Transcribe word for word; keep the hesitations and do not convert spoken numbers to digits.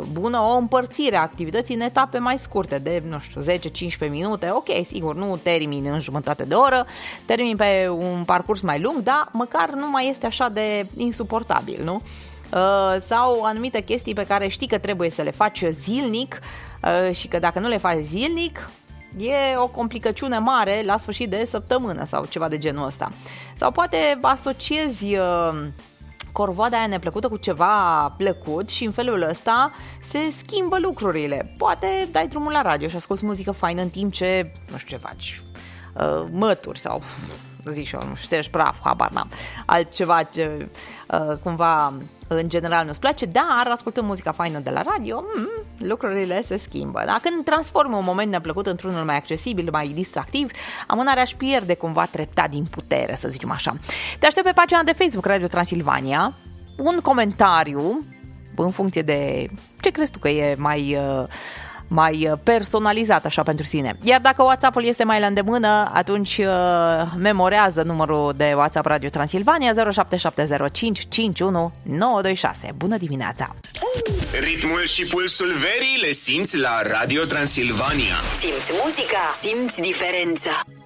bună o împărțire a activității în etape mai scurte, de, nu știu, zece cincisprezece minute. Ok, sigur, nu termini în jumătate de oră, termini pe un parcurs mai lung, dar măcar nu mai este așa de insuportabil, nu? Sau anumite chestii pe care știi că trebuie să le faci zilnic și că dacă nu le faci zilnic, e o complicăciune mare la sfârșit de săptămână sau ceva de genul ăsta. Sau poate asociezi corvoada aia neplăcută cu ceva plăcut și în felul ăsta se schimbă lucrurile. Poate dai drumul la radio și asculti muzică faină în timp ce, nu știu ce faci, mături sau, zic și eu, nu ștergi praf, habar n-am, altceva ce cumva în general nu-ți place, dar ascultând muzica faină de la radio, mm, lucrurile se schimbă. Da? Când transformă un moment neplăcut într-unul mai accesibil, mai distractiv, amânarea își pierde cumva treptat din putere, să zicem așa. Te aștept pe pagina de Facebook Radio Transilvania, un comentariu în funcție de ce crezi tu că e mai... Uh, mai personalizat așa pentru tine. Iar dacă WhatsApp-ul este mai la îndemână, atunci uh, memorează numărul de WhatsApp Radio Transilvania zero șapte șapte zero cinci cinci unu nouă doi șase. Bună dimineața! Ritmul și pulsul verii le simți la Radio Transilvania. Simți muzica, simți diferența.